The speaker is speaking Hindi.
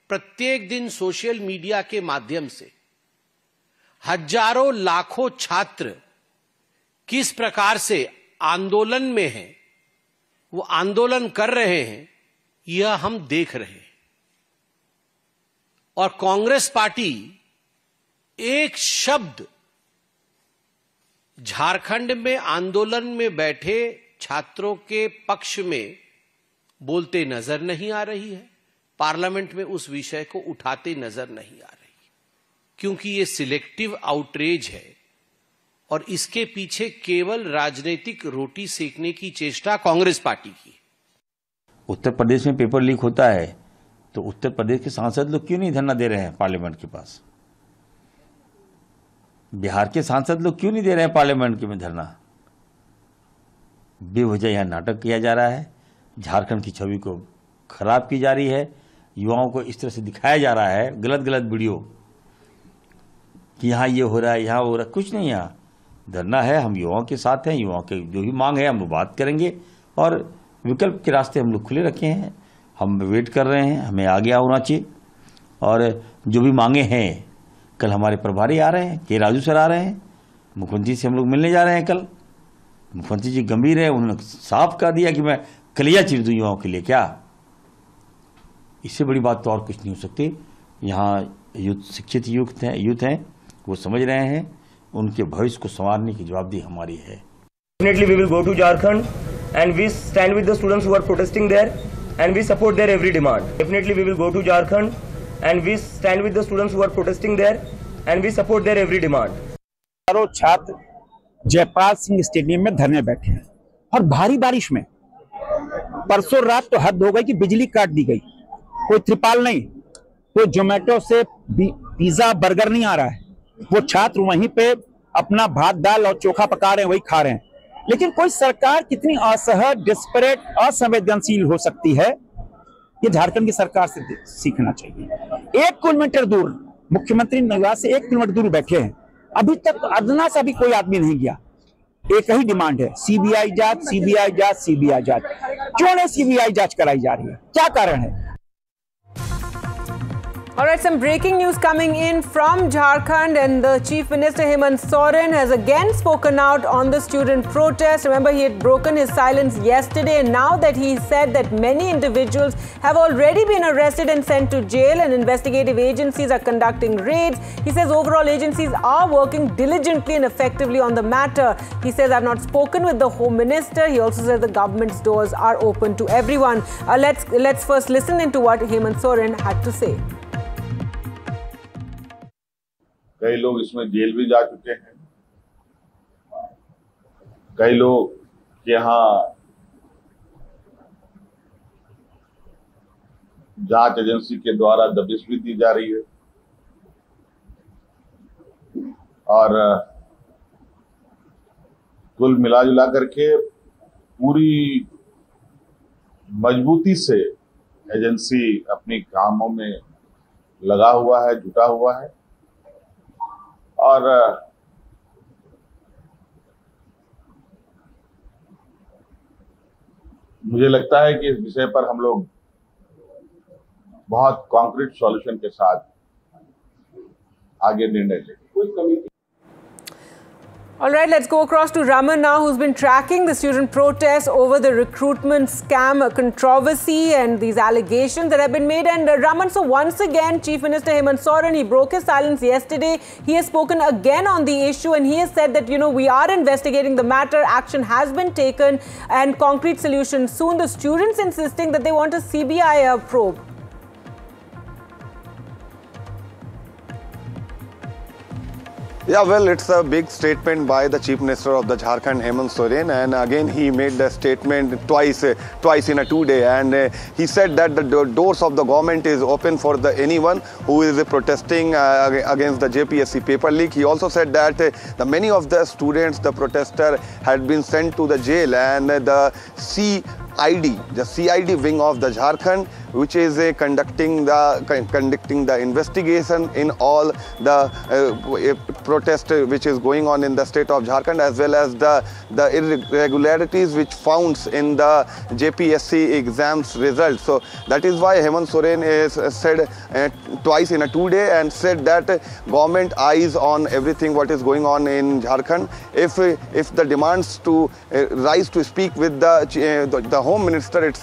प्रत्येक दिन सोशल मीडिया के माध्यम से हजारों लाखों छात्र किस प्रकार से आंदोलन में हैं, वो आंदोलन कर रहे हैं, यह हम देख रहे हैं। और कांग्रेस पार्टी एक शब्द झारखंड में आंदोलन में बैठे छात्रों के पक्ष में बोलते नजर नहीं आ रही है, पार्लियामेंट में उस विषय को उठाते नजर नहीं आ रही, क्योंकि ये सिलेक्टिव आउटरीच है और इसके पीछे केवल राजनीतिक रोटी सेकने की चेष्टा कांग्रेस पार्टी की। उत्तर प्रदेश में पेपर लीक होता है तो उत्तर प्रदेश के सांसद लोग क्यों नहीं धरना दे रहे हैं पार्लियामेंट के पास? बिहार के सांसद लोग क्यों नहीं दे रहे हैं पार्लियामेंट के में धरना? बेवजह यहां नाटक किया जा रहा है, झारखंड की छवि को खराब की जा रही है, युवाओं को इस तरह से दिखाया जा रहा है गलत गलत वीडियो कि यहां ये हो रहा है, यहां हो रहा है। कुछ नहीं, यहां धरना है, हम युवाओं के साथ हैं, युवाओं के जो भी मांग है हम लोग बात करेंगे और विकल्प के रास्ते हम लोग खुले रखे हैं। हम वेट कर रहे हैं, हमें आगे होना चाहिए और जो भी मांगे हैं, कल हमारे प्रभारी आ रहे हैं, के राजू सर आ रहे हैं, मुख्यमंत्री से हम लोग मिलने जा रहे हैं कल। मुख्यमंत्री जी गंभीर है, उन्होंने साफ कह दिया कि मैं कलिया चीर दूं युवाओं के लिए। क्या इससे बड़ी बात तो और कुछ नहीं हो सकती। यहाँ शिक्षित यूथ हैं, वो समझ रहे हैं, उनके भविष्य को संवारने की जवाबदेही हमारी है। Definitely we will go to Jharkhand and we stand with the students who are protesting there and we support their every demand. Definitely we will go to Jharkhand and we stand with the students who are protesting there and we support their every demand. हजारों छात्र जयपाल सिंह स्टेडियम में धरने बैठे हैं और भारी बारिश में परसों रात तो हद हो गई कि बिजली काट दी गई, कोई त्रिपाल नहीं, कोई जोमेटो से पिज्जा बर्गर नहीं आ रहा है, वो छात्र वहीं पे अपना भात दाल और चोखा पका रहे हैं, वही खा रहे हैं। लेकिन कोई सरकार कितनी असहज, डिस्परेट, असंवेदनशील हो सकती है, ये झारखंड की सरकार से सीखना चाहिए। 1 किलोमीटर दूर मुख्यमंत्री निवास से 1 किलोमीटर दूर बैठे हैं, अभी तक अदना सा भी कोई आदमी नहीं गया। एक ही डिमांड है, सीबीआई जांच, सीबीआई जांच, सीबीआई जांच। क्यों नहीं सीबीआई जांच कराई जा रही है, क्या कारण है? All right, some breaking news coming in from Jharkhand, and the Chief Minister Hemant Soren has again spoken out on the student protest. Remember, he had broken his silence yesterday, and now that he said that many individuals have already been arrested and sent to jail and investigative agencies are conducting raids. He says overall agencies are working diligently and effectively on the matter. He says, I've not spoken with the Home Minister. He also says the government's doors are open to everyone. Let's first listen into what Hemant Soren had to say. कई लोग इसमें जेल भी जा चुके हैं, कई लोग के यहाँ जांच एजेंसी के द्वारा दबिश भी दी जा रही है और कुल मिला जुला करके पूरी मजबूती से एजेंसी अपनी कामों में लगा हुआ है, जुटा हुआ है और मुझे लगता है कि इस विषय पर हम लोग बहुत कॉन्क्रीट सॉल्यूशन के साथ आगे निर्णय लेंगे। कोई कमी All right, let's go across to Raman now, who's been tracking the student protests over the recruitment scam controversy and these allegations that have been made. And Raman, so once again, Chief Minister Hemant Soren, he broke his silence yesterday. He has spoken again on the issue and he has said that, you know, we are investigating the matter, action has been taken and concrete solutions soon. The students insisting that they want a CBI probe. Yeah, well, it's a big statement by the Chief Minister of the Jharkhand, Hemant Soren, and again he made the statement twice in a 2-day, and he said that the doors of the government is open for anyone who is protesting against the JPSC paper leak. He also said that many of the students, the protester, had been sent to the jail, and the CID wing of the Jharkhand which is conducting the investigation in all the protest which is going on in the state of Jharkhand, as well as the irregularities which found in the JPSC exams results. So that is why Hemant Soren is said twice in a 2 day and said that government eyes on everything what is going on in Jharkhand. If the demands to rise to speak with the Home Minister itself